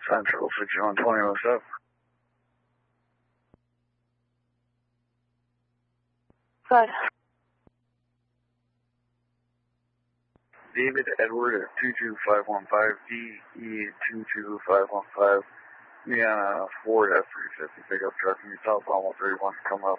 Central 612007. Good. David Edward at 22515, DE22515. Me on a Ford F-350 pickup truck in south, almost 31, come up.